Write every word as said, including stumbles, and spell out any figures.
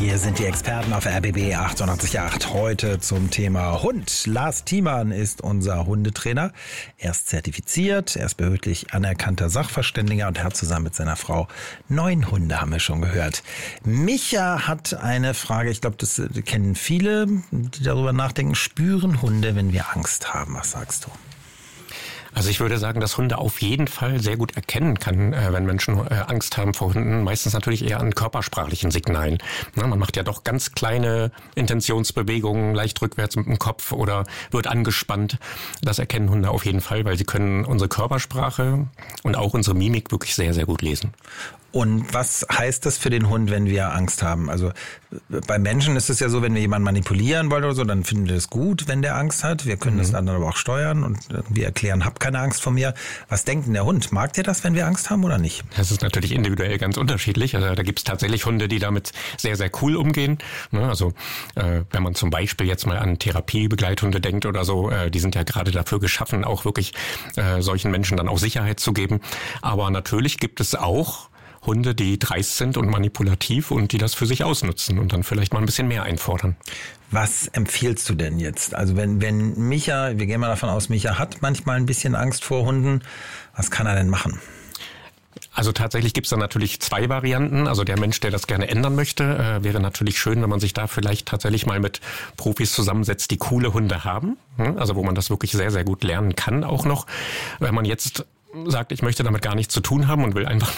Hier sind die Experten auf R B B achtundachtzig Komma acht. Heute zum Thema Hund. Lars Thiemann ist unser Hundetrainer. Er ist zertifiziert, er ist behördlich anerkannter Sachverständiger und hat zusammen mit seiner Frau neun Hunde, haben wir schon gehört. Micha hat eine Frage, ich glaube, das kennen viele, die darüber nachdenken. Spüren Hunde, wenn wir Angst haben? Was sagst du? Also ich würde sagen, dass Hunde auf jeden Fall sehr gut erkennen kann, wenn Menschen Angst haben vor Hunden. Meistens natürlich eher an körpersprachlichen Signalen. Man macht ja doch ganz kleine Intentionsbewegungen, leicht rückwärts mit dem Kopf oder wird angespannt. Das erkennen Hunde auf jeden Fall, weil sie können unsere Körpersprache und auch unsere Mimik wirklich sehr, sehr gut lesen. Und was heißt das für den Hund, wenn wir Angst haben? Also bei Menschen ist es ja so, wenn wir jemanden manipulieren wollen oder so, dann finden wir das gut, wenn der Angst hat. Wir können mhm. das dann aber auch steuern und wir erklären, hab keine Angst vor mir. Was denkt denn der Hund? Mag der das, wenn wir Angst haben oder nicht? Das ist natürlich individuell ganz unterschiedlich. Also da gibt es tatsächlich Hunde, die damit sehr, sehr cool umgehen. Also äh, wenn man zum Beispiel jetzt mal an Therapiebegleithunde denkt oder so, äh, die sind ja gerade dafür geschaffen, auch wirklich äh, solchen Menschen dann auch Sicherheit zu geben. Aber natürlich gibt es auch Hunde, die dreist sind und manipulativ und die das für sich ausnutzen und dann vielleicht mal ein bisschen mehr einfordern. Was empfiehlst du denn jetzt? Also wenn, wenn Micha, wir gehen mal davon aus, Micha hat manchmal ein bisschen Angst vor Hunden, was kann er denn machen? Also tatsächlich gibt es da natürlich zwei Varianten. Also der Mensch, der das gerne ändern möchte, äh, wäre natürlich schön, wenn man sich da vielleicht tatsächlich mal mit Profis zusammensetzt, die coole Hunde haben. Also wo man das wirklich sehr, sehr gut lernen kann auch noch. Wenn man jetzt sagt, ich möchte damit gar nichts zu tun haben und will einfach